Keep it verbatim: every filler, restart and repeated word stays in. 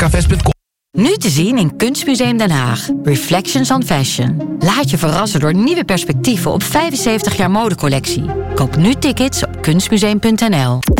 cafés punt com. Nu te zien in Kunstmuseum Den Haag. Reflections on Fashion. Laat je verrassen door nieuwe perspectieven op vijfenzeventig jaar modecollectie. Koop nu tickets op kunstmuseum punt n l.